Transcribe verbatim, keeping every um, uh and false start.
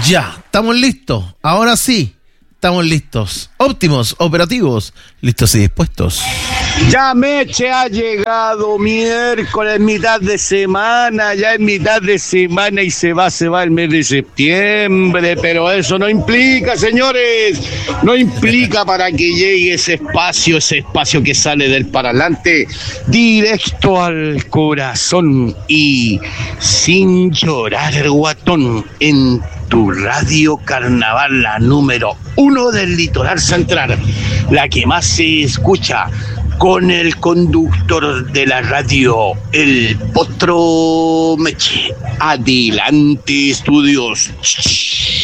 Ya, estamos listos. Ahora sí, estamos listos. Óptimos, operativos, listos y dispuestos. Ya Meche ha llegado miércoles, mitad de semana, ya es mitad de semana y se va, se va el mes de septiembre, pero eso no implica, señores, no implica para que llegue ese espacio, ese espacio que sale del paralante, directo al corazón y sin llorar, guatón, en tu radio Carnaval, la número uno del litoral central, la que más se escucha, con el conductor de la radio, el Potro Meche. Adelante, estudios.